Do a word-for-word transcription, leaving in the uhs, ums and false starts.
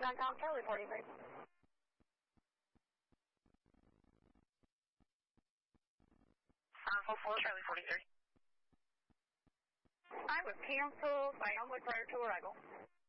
Non-com Charlie forty-three. Four four Charlie forty-three. I was canceled by Elmwood prior to arrival.